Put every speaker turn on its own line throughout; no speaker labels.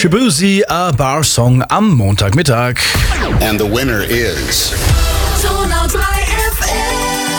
Shibuzi, a Bar Song am Montagmittag.
And the winner is
Donau 3 FM.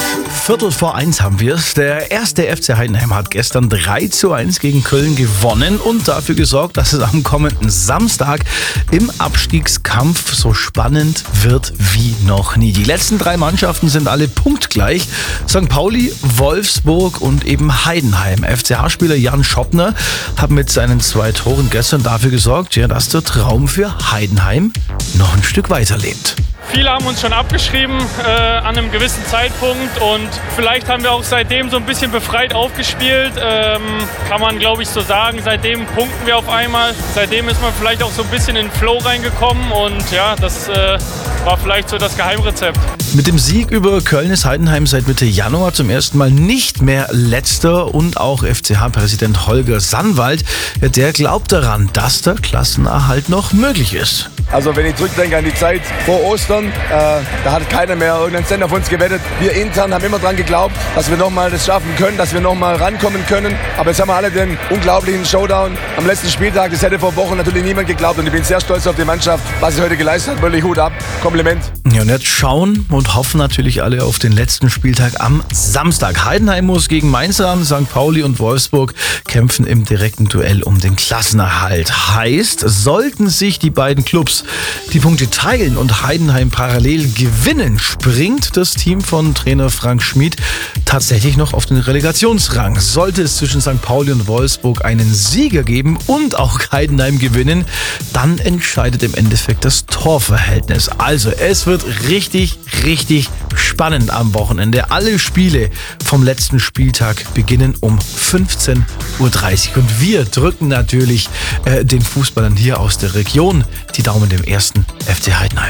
1:15 haben wir es. Der erste FC Heidenheim hat gestern 3:1 gegen Köln gewonnen und dafür gesorgt, dass es am kommenden Samstag im Abstiegskampf so spannend wird wie noch nie. Die letzten 3 Mannschaften sind alle punktgleich. St. Pauli, Wolfsburg und eben Heidenheim. FCH-Spieler Jan Schoppner hat mit seinen 2 Toren gestern dafür gesorgt, dass der Traum für Heidenheim noch ein Stück weiterlebt.
Viele haben uns schon abgeschrieben an einem gewissen Zeitpunkt und vielleicht haben wir auch seitdem so ein bisschen befreit aufgespielt, kann man glaube ich so sagen. Seitdem punkten wir auf einmal, seitdem ist man vielleicht auch so ein bisschen in den Flow reingekommen und ja, das war vielleicht so das Geheimrezept.
Mit dem Sieg über Köln ist Heidenheim seit Mitte Januar zum ersten Mal nicht mehr Letzter und auch FCH-Präsident Holger Sandwald, der glaubt daran, dass der Klassenerhalt noch möglich ist.
Also wenn ich zurückdenke an die Zeit vor Ostern, da hat keiner mehr irgendeinen Cent auf uns gewettet. Wir intern haben immer dran geglaubt, dass wir nochmal das schaffen können, dass wir nochmal rankommen können. Aber jetzt haben wir alle den unglaublichen Showdown am letzten Spieltag. Das hätte vor Wochen natürlich niemand geglaubt und ich bin sehr stolz auf die Mannschaft, was sie heute geleistet hat. Wirklich Hut ab, Kompliment.
Ja, und jetzt schauen und hoffen natürlich alle auf den letzten Spieltag am Samstag. Heidenheim muss gegen Mainz ran, St. Pauli und Wolfsburg kämpfen im direkten Duell um den Klassenerhalt. Heißt, sollten sich die beiden Clubs die Punkte teilen und Heidenheim parallel gewinnen, springt das Team von Trainer Frank Schmid tatsächlich noch auf den Relegationsrang. Sollte es zwischen St. Pauli und Wolfsburg einen Sieger geben und auch Heidenheim gewinnen, dann entscheidet im Endeffekt das Torverhältnis. Also es wird richtig spannend am Wochenende. Alle Spiele vom letzten Spieltag beginnen um 15:30 Uhr und wir drücken natürlich den Fußballern hier aus der Region die Daumen dem ersten FC Heidenheim.